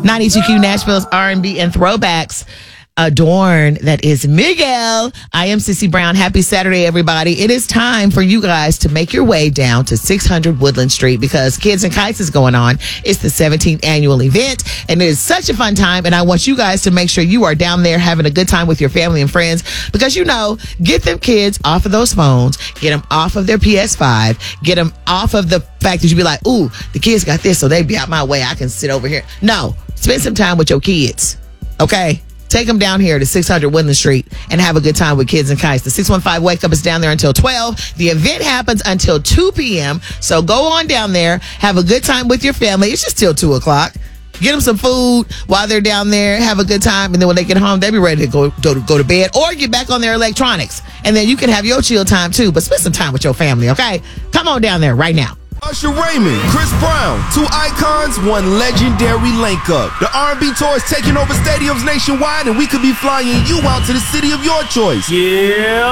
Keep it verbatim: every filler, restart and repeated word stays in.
ninety-two Q Nashville's R and B and throwbacks. Adorn, that is Miguel. I am Sissy Brown. Happy Saturday, everybody. It is time for you guys to make your way down to six hundred Woodland Street because Kids and Kites is going on. It's the seventeenth annual event, and it is such a fun time, and I want you guys to make sure you are down there having a good time with your family and friends because, you know, get them kids off of those phones, get them off of their P S five, get them off of the fact that you be like, ooh, the kids got this, so they be out my way. I can sit over here. No, spend some time with your kids, okay? Take them down here to six hundred Woodland Street and have a good time with Kids and Kites. The six one five Wake Up is down there until twelve. The event happens until two p.m. So go on down there. Have a good time with your family. It's just till two o'clock. Get them some food while they're down there. Have a good time. And then when they get home, they'll be ready to go, go, go to bed or get back on their electronics. And then you can have your chill time too. But spend some time with your family, okay? Come on down there right now. Usher Raymond, Chris Brown, two icons, one legendary link up. The R and B tour is taking over stadiums nationwide, and we could be flying you out to the city of your choice. Yeah.